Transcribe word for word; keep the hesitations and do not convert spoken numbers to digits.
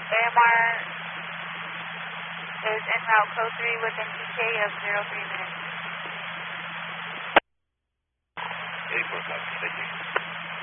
A M R is en route code three within T K of zero three minutes. eight four five, thank you.